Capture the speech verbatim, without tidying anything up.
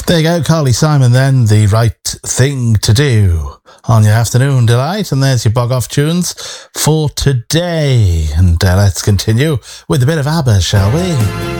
There you go, Carly Simon then, The Right Thing to Do on your afternoon delight. And there's your bog off tunes for today. And uh, let's continue with a bit of ABBA, shall we?